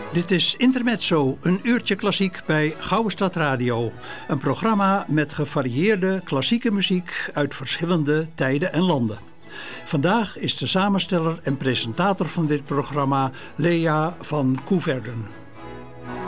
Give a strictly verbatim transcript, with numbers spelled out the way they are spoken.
Dit is Intermezzo, een uurtje klassiek bij Gouwestad Radio. Een programma met gevarieerde klassieke muziek uit verschillende tijden en landen. Vandaag is de samensteller en presentator van dit programma Lea van Koeverden.